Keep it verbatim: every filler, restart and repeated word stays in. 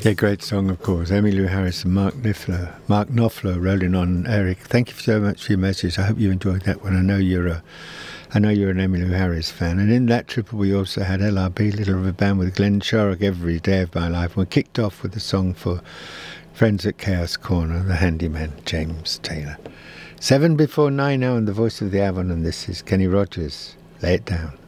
Yeah, great song, of course. Emmylou Harris and Mark Knopfler. Mark Knopfler rolling on. Eric, thank you so much for your message. I hope you enjoyed that one. I know you're a, I know you're an Emmylou Harris fan. And in that triple, we also had L R B, Little River Band, with Glenn Shorrock, Every Day of My Life. We kicked off with a song for friends at Chaos Corner, the handyman, James Taylor. Seven before nine now, and the voice of the Avon, and this is Kenny Rogers. Lay It Down.